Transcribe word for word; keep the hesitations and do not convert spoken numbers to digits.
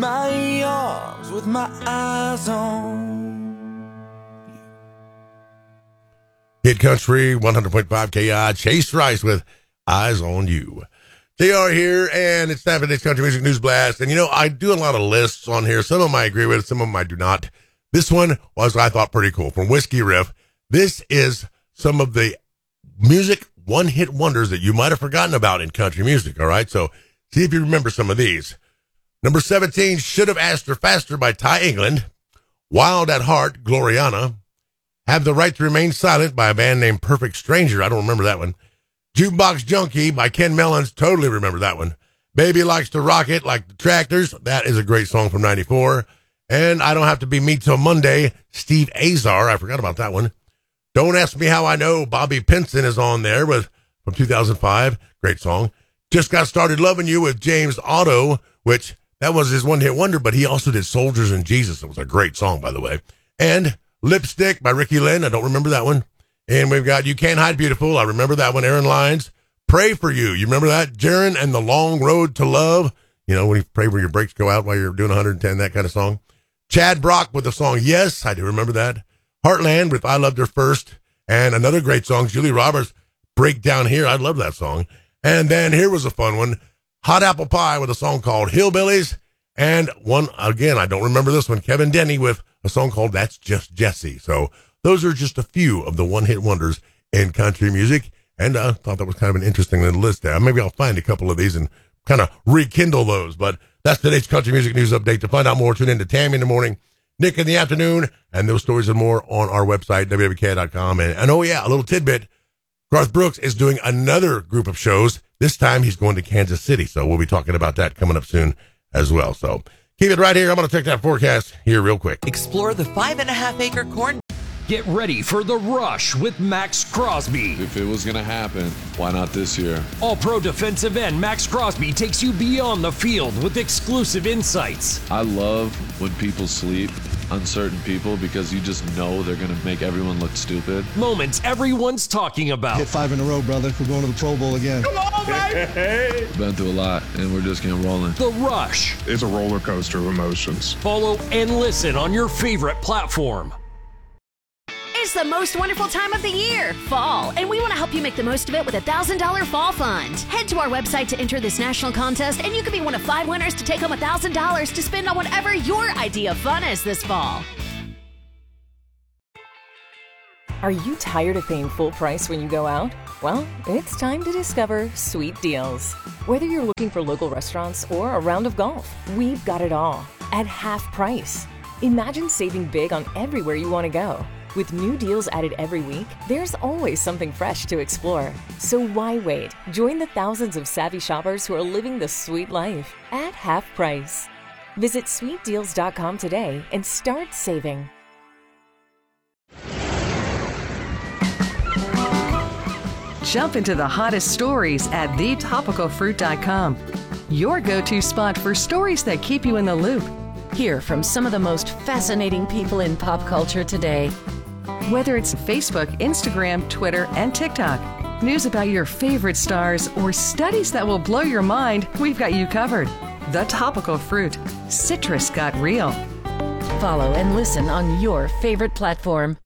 my arms with my eyes on. Hit Country one hundred point five K I, Chase Rice with Eyes on You. J R here, and it's time for today's Country Music News Blast. And, you know, I do a lot of lists on here. Some of them I agree with, some of them I do not. This one was, I thought, pretty cool. From Whiskey Riff, this is some of the music one-hit wonders that you might have forgotten about in country music, all right? So see if you remember some of these. Number seventeen, Should Have Asked Her Faster by Ty England. Wild at Heart, Gloriana. Have the Right to Remain Silent by a band named Perfect Stranger. I don't remember that one. Jukebox Junkie by Ken Mellons. Totally remember that one. Baby Likes to Rock It Like the Tractors. That is a great song from ninety-four. And I Don't Have to Be Me Till Monday, Steve Azar. I forgot about that one. Don't Ask Me How I Know. Bobby Pinson is on there with from two thousand five. Great song. Just Got Started Loving You with James Otto, which that was his one-hit wonder, but he also did Soldiers and Jesus. It was a great song, by the way. And Lipstick by Ricky Lynn. I don't remember that one. And we've got You Can't Hide Beautiful. I remember that one. Aaron Lyons. Pray for You. You remember that? Jaron and the Long Road to Love. You know, when you pray where your brakes go out while you're doing one hundred ten, that kind of song. Chad Brock with the song Yes. I do remember that. Heartland with I Loved Her First. And another great song, Julie Roberts, Breakdown Here. I love that song. And then here was a fun one. Hot Apple Pie with a song called Hillbillies. And one, again, I don't remember this one, Kevin Denny with a song called That's Just Jesse. So those are just a few of the one-hit wonders in country music. And I uh, thought that was kind of an interesting little list there. Maybe I'll find a couple of these and kind of rekindle those. But that's today's country music news update. To find out more, tune in to Tammy in the morning, Nick in the afternoon, and those stories and more on our website, W W K dot com. And, and oh, yeah, a little tidbit. Garth Brooks is doing another group of shows. This time he's going to Kansas City. So we'll be talking about that coming up soon as well. So keep it right here. I'm going to check that forecast here real quick. Explore the five and a half acre corn. Get ready for The Rush with Max Crosby. If it was going to happen, why not this year? All-pro defensive end Max Crosby takes you beyond the field with exclusive insights. I love when people sleep on certain people because you just know they're going to make everyone look stupid. Moments everyone's talking about. Hit five in a row, brother. We're going to the Pro Bowl again. Come on, baby! Been through a lot, and we're just getting rolling. The Rush. It's a roller coaster of emotions. Follow and listen on your favorite platform. It's the most wonderful time of the year, fall, and we want to help you make the most of it with a one thousand dollars Fall Fund. Head to our website to enter this national contest, and you could be one of five winners to take home one thousand dollars to spend on whatever your idea of fun is this fall. Are you tired of paying full price when you go out? Well, it's time to discover Sweet Deals. Whether you're looking for local restaurants or a round of golf, we've got it all at half price. Imagine saving big on everywhere you want to go. With new deals added every week, there's always something fresh to explore. So why wait? Join the thousands of savvy shoppers who are living the sweet life at half price. Visit sweet deals dot com today and start saving. Jump into the hottest stories at the topical fruit dot com. Your go-to spot for stories that keep you in the loop. Hear from some of the most fascinating people in pop culture today. Whether it's Facebook, Instagram, Twitter, and TikTok, news about your favorite stars, or studies that will blow your mind, we've got you covered. The Topical Fruit. Citrus got real. Follow and listen on your favorite platform.